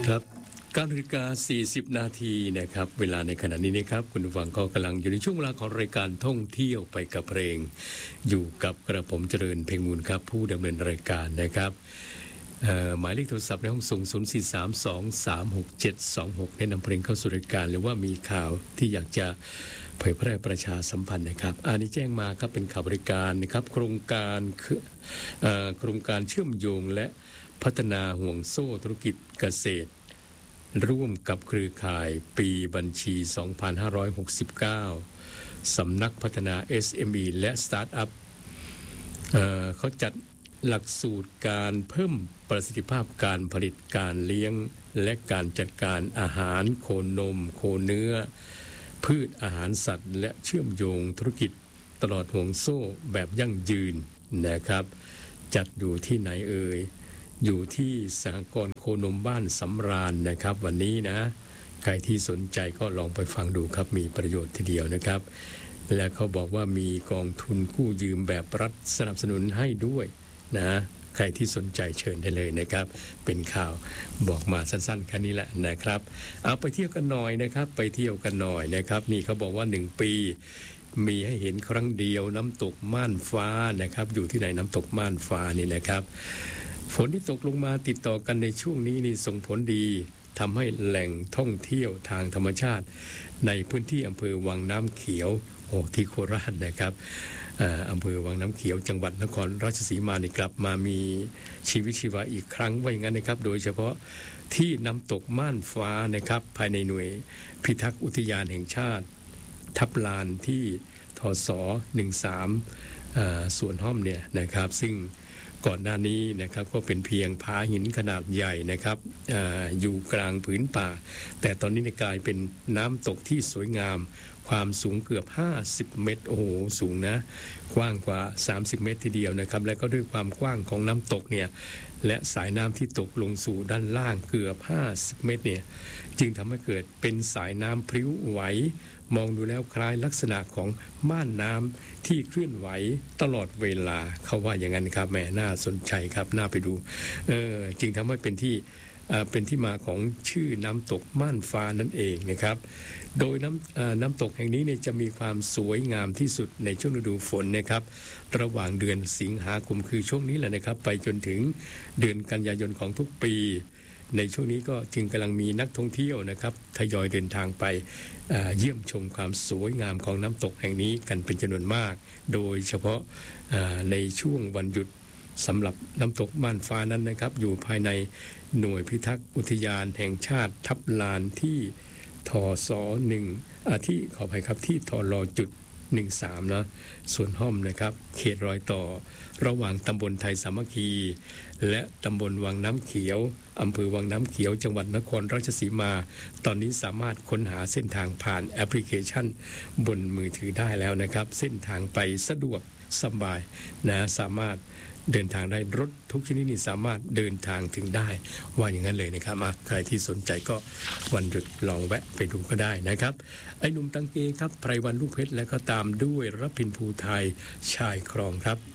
ครับ9:40 นาทีนะครับเวลาในขณะนี้นะครับคุณผู้ฟังก็กำลังอยู่ในช่วงเวลาของรายการท่องเที่ยวไปกับเพลงอยู่กับกระผมเจริญเพ็งมูลครับผู้ดำเนินรายการนะครับหมายเลขโทรศัพท์ในห้องส่ง0432367726แนะนำเพลงเข้าสู่รายการหรือว่ามีข่าวที่อยากจะเผยแพร่ประชาสัมพันธ์นะครับอันนี้แจ้งมาครับเป็นข่าวบริการนะครับโครงการเชื่อมโยงและพัฒนาห่วงโซ่ธุรกิจเกษตรร่วมกับเครือข่ายปีบัญชี 2569 สำนักพัฒนา SME และสตาร์ทอัพเขาจัดหลักสูตรการเพิ่มประสิทธิภาพการผลิตการเลี้ยงและการจัดการอาหารโคนมโคเนื้อพืชอาหารสัตว์และเชื่อมโยงธุรกิจตลอดห่วงโซ่แบบยั่งยืนนะครับจัดอยู่ที่ไหนเอ่ยอยู่ที่สหกรณ์โคนมบ้านสำราญนะครับวันนี้นะใครที่สนใจก็ลองไปฟังดูครับมีประโยชน์ทีเดียวนะครับและเขาบอกว่ามีกองทุนกู้ยืมแบบรัฐสนับสนุนให้ด้วยนะใครที่สนใจเชิญได้เลยนะครับเป็นข่าวบอกมาสั้นๆแค่นี้แหละนะครับเอาไปเที่ยวกันหน่อยนะครับไปเที่ยวกันหน่อยนะครับนี่เขาบอกว่า1ปีมีให้เห็นครั้งเดียวน้ำตกม่านฟ้านะครับอยู่ที่ไหนน้ำตกม่านฟ้านี่นะครับฝนที่ตกลงมาติดต่อกันในช่วงนี้นี่ส่งผลดีทำให้แหล่งท่องเที่ยวทางธรรมชาติในพื้นที่อำเภอวังน้ำเขียวที่โคราชนะครับอำเภอวังน้ำเขียวจังหวัดนครราชสีมานี่กลับมามีชีวิตชีวาอีกครั้งว่าอย่างนั้นนะครับโดยเฉพาะที่น้ำตกม่านฟ้านะครับภายในหน่วยพิทักษ์อุทยานแห่งชาติทับลานที่ทศ13สวนห้อมเนี่ยนะครับซึ่งก่อนหน้านี้นะครับก็เป็นเพียงผาหินขนาดใหญ่นะครับอยู่กลางผืนป่าแต่ตอนนี้กลายเป็นน้ำตกที่สวยงามความสูงเกือบ50 เมตรโอ้โหสูงนะกว้างกว่า30 เมตรทีเดียวนะครับและก็ด้วยความกว้างของน้ำตกเนี่ยและสายน้ำที่ตกลงสู่ด้านล่างเกือบ50 เมตรเนี่ยจึงทำให้เกิดเป็นสายน้ำพลิ้วไหวมองดูแล้วคล้ายลักษณะของม่านน้ำที่เคลื่อนไหวตลอดเวลาเขาว่าอย่างนั้นครับแหมน่าสนใจครับน่าไปดูจึงทำให้เป็นที่มาของชื่อน้ำตกม่านฟ้านั่นเองนะครับโดยน้ำตกแห่งนี้เนี่ยจะมีความสวยงามที่สุดในช่วงฤดูฝนนะครับระหว่างเดือนสิงหาคมคือช่วงนี้แหละนะครับไปจนถึงเดือนกันยายนของทุกปีในช่วงนี้ก็จึงกำลังมีนักท่องเที่ยวนะครับทยอยเดินทางไปเยี่ยมชมความสวยงามของน้ำตกแห่งนี้กันเป็นจำนวนมากโดยเฉพาะในช่วงวันหยุดสำหรับน้ำตกม่านฟ้านั้นนะครับอยู่ภายในหน่วยพิทักษ์อุทยานแห่งชาติทับลานที่ทศ1ที่ขออภัยครับที่ทลจุด13นะส่วนห้อมนะครับเขตรอยต่อระหว่างตำบลไทยสามัคคีและตำบลวังน้ำเขียวอำเภอวังน้ำเขียวจังหวัดนครราชสีมาตอนนี้สามารถค้นหาเส้นทางผ่านแอปพลิเคชันบนมือถือได้แล้วนะครับเส้นทางไปสะดวกสบายนะสามารถเดินทางได้รถทุกชนิดนี่สามารถเดินทางถึงได้ว่าอย่างนั้นเลยนะครับใครที่สนใจก็วันหยุดลองแวะไปดูก็ได้นะครับไอ้หนุ่มตังเกครับไพรวันลูกเพชรและก็ตามด้วยรพินภูไทยชายครองครับ